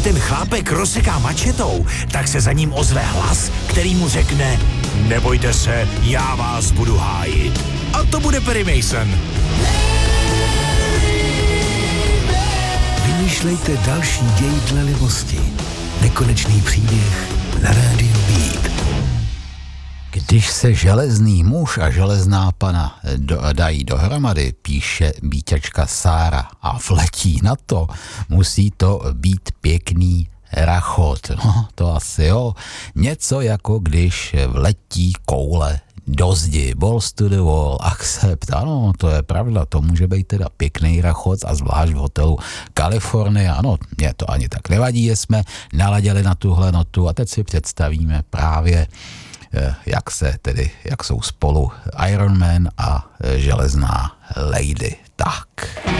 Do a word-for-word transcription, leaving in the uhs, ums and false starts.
ten chlápek rozseká mačetou, tak se za ním ozve hlas, který mu řekne: nebojte se, já vás budu hájit. A to bude Perry Mason. Vymýšlejte další děj dle libosti. Nekonečný příběh na rádiu Beat. Když se železný muž a železná pana do, dají dohromady, píše býťačka Sára, a vletí na to, musí to být pěkný rachot. No, to asi jo. Něco jako když vletí koule do zdi. Balls to the wall, accept. Ano, to je pravda, to může být teda pěkný rachot, a zvlášť v hotelu Kalifornie. Ano, mě to ani tak nevadí, jsme naladěli na tuhle notu a teď si představíme právě, jak se tedy, jak jsou spolu Iron Man a železná lady. Tak.